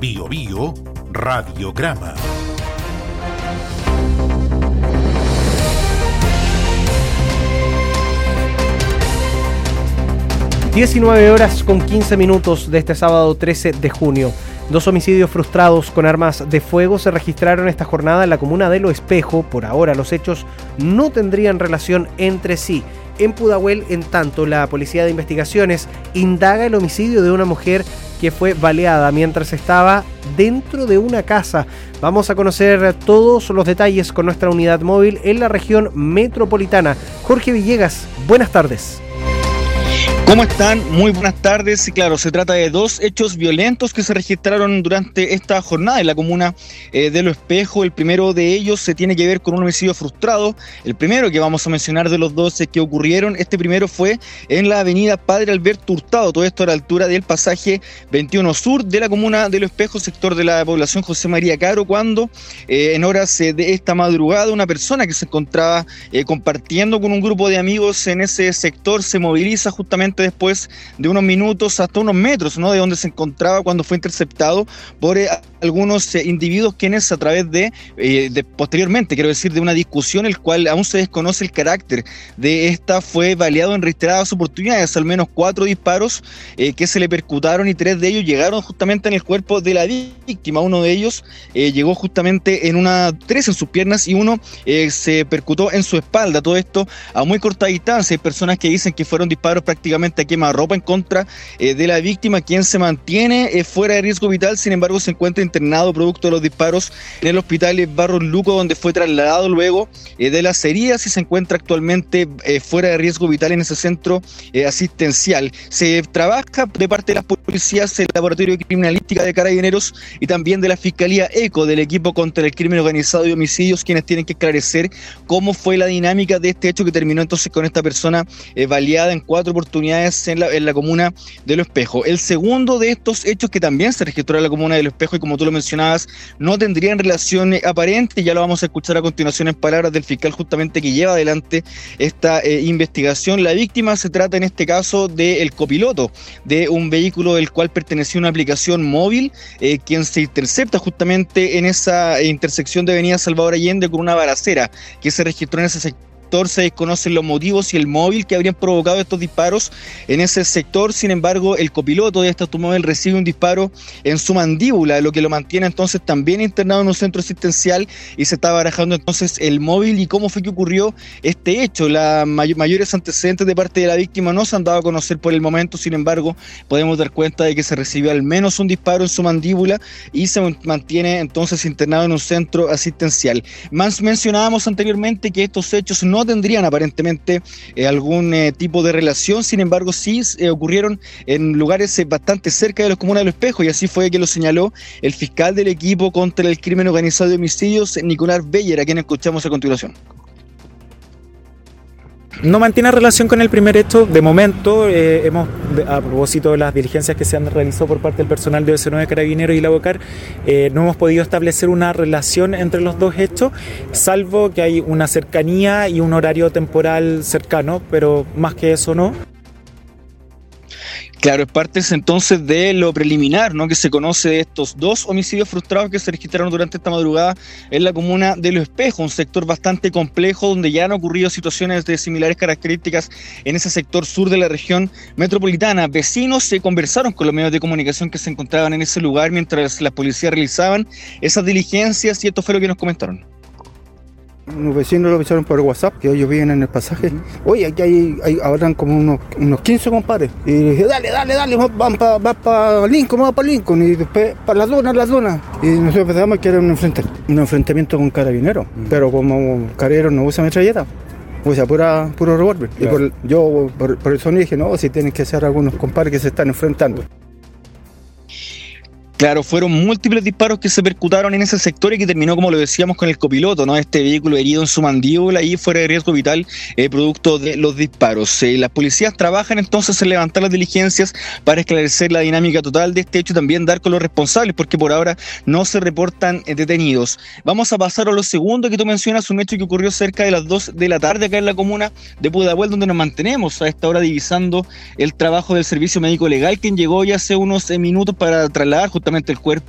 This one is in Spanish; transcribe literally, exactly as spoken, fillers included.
Bio Bio Radiograma. diecinueve horas con quince minutos de este sábado trece de junio. Dos homicidios frustrados con armas de fuego se registraron esta jornada en la comuna de Lo Espejo. Por ahora los hechos no tendrían relación entre sí. En Pudahuel, en tanto, la Policía de Investigaciones indaga el homicidio de una mujer que fue baleada mientras estaba dentro de una casa. Vamos a conocer todos los detalles con nuestra unidad móvil en la región metropolitana. Jorge Villegas, buenas tardes. ¿Cómo están? Muy buenas tardes. Y claro, se trata de dos hechos violentos que se registraron durante esta jornada en la comuna eh, de Lo Espejo. El primero de ellos se tiene que ver con un homicidio frustrado. El primero que vamos a mencionar de los dos que ocurrieron, este primero fue en la avenida Padre Alberto Hurtado, todo esto a la altura del pasaje veintiuno Sur de la comuna de Lo Espejo, sector de la población José María Caro, cuando eh, en horas eh, de esta madrugada una persona que se encontraba eh, compartiendo con un grupo de amigos en ese sector se moviliza justamente después de unos minutos hasta unos metros, ¿no?, de donde se encontraba cuando fue interceptado por eh, algunos eh, individuos quienes a través de, eh, de posteriormente, quiero decir, de una discusión el cual aún se desconoce el carácter de esta, fue baleado en reiteradas oportunidades, al menos cuatro disparos eh, que se le percutaron y tres de ellos llegaron justamente en el cuerpo de la víctima. Uno de ellos eh, llegó justamente en una, tres en sus piernas y uno eh, se percutó en su espalda. Todo esto a muy corta distancia. Hay personas que dicen que fueron disparos prácticamente a quemarropa en contra eh, de la víctima, quien se mantiene eh, fuera de riesgo vital. Sin embargo, se encuentra internado producto de los disparos en el hospital Barros Luco, donde fue trasladado luego eh, de las heridas y se encuentra actualmente eh, fuera de riesgo vital en ese centro eh, asistencial. Se trabaja de parte de las policías, el Laboratorio de Criminalística de Carabineros y también de la Fiscalía ECO, del equipo contra el crimen organizado y homicidios, quienes tienen que esclarecer cómo fue la dinámica de este hecho que terminó entonces con esta persona eh, baleada en cuatro oportunidades En la, en la comuna de Lo Espejo. El segundo de estos hechos que también se registró en la comuna de Lo Espejo y como tú lo mencionabas, no tendrían relación aparente, ya lo vamos a escuchar a continuación en palabras del fiscal justamente que lleva adelante esta eh, investigación. La víctima se trata en este caso del copiloto de un vehículo del cual pertenecía una aplicación móvil, eh, quien se intercepta justamente en esa intersección de avenida Salvador Allende con una balacera que se registró en ese sector. Se desconocen los motivos y el móvil que habrían provocado estos disparos en ese sector. Sin embargo, el copiloto de este automóvil recibe un disparo en su mandíbula, lo que lo mantiene entonces también internado en un centro asistencial y se está barajando entonces el móvil y cómo fue que ocurrió este hecho. Los may- mayores antecedentes de parte de la víctima no se han dado a conocer por el momento. Sin embargo, podemos dar cuenta de que se recibió al menos un disparo en su mandíbula y se mantiene entonces internado en un centro asistencial. Más mencionábamos anteriormente que estos hechos no tendrían aparentemente eh, algún eh, tipo de relación. Sin embargo, sí eh, ocurrieron en lugares eh, bastante cerca de los comunas de Lo Espejo, y así fue que lo señaló el fiscal del equipo contra el crimen organizado de homicidios, Nicolás Beller, a quien escuchamos a continuación. No mantiene relación con el primer hecho. De momento, eh, hemos, a propósito de las diligencias que se han realizado por parte del personal de O S nueve Carabineros y la BOCAR, eh, no hemos podido establecer una relación entre los dos hechos, salvo que hay una cercanía y un horario temporal cercano, pero más que eso no. Claro, es parte entonces de lo preliminar, ¿no?, que se conoce de estos dos homicidios frustrados que se registraron durante esta madrugada en la comuna de Lo Espejo, un sector bastante complejo donde ya han ocurrido situaciones de similares características en ese sector sur de la región metropolitana. Vecinos se conversaron con los medios de comunicación que se encontraban en ese lugar mientras las policías realizaban esas diligencias y esto fue lo que nos comentaron. Unos vecinos lo avisaron por WhatsApp que ellos viven en el pasaje. Uh-huh. Oye, aquí hay, hay habrán como unos, unos quince compadres. Y dije, dale, dale, dale, van para pa Lincoln, vamos para Lincoln. Y después para las donas, las donas. Y nosotros pensamos que era un, enfrenta, un enfrentamiento con carabineros. Uh-huh. Pero como carabineros no usa metralleta, usa pura, puro revólver. Claro. Y por, yo por, por eso dije, no, si tienen que ser algunos compadres que se están enfrentando. Claro, fueron múltiples disparos que se percutaron en ese sector y que terminó, como lo decíamos, con el copiloto, ¿no? Este vehículo herido en su mandíbula y fuera de riesgo vital eh, producto de los disparos. Eh, las policías trabajan entonces en levantar las diligencias para esclarecer la dinámica total de este hecho y también dar con los responsables, porque por ahora no se reportan eh, detenidos. Vamos a pasar a lo segundo que tú mencionas, un hecho que ocurrió cerca de las dos de la tarde acá en la comuna de Pudahuel, donde nos mantenemos a esta hora divisando el trabajo del servicio médico legal, quien llegó ya hace unos eh, minutos para trasladar justamente el cuerpo